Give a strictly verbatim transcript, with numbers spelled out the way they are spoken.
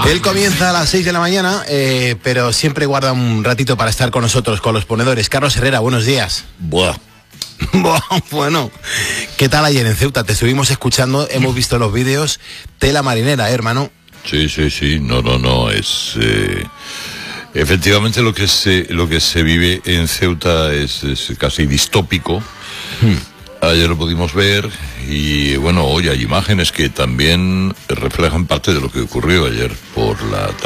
Él comienza a las seis de la mañana, eh, pero siempre guarda un ratito para estar con nosotros, con los ponedores. Carlos Herrera, buenos días. Buah. Bueno, ¿qué tal ayer en Ceuta? Te estuvimos escuchando, hemos visto los vídeos. Tela marinera, ¿eh, hermano? Sí, sí, sí, no, no, no, es... Eh, efectivamente lo que se lo que se vive en Ceuta es, es casi distópico. Hmm. Ayer lo pudimos ver y bueno, hoy hay imágenes que también reflejan parte de lo que ocurrió ayer por la tarde.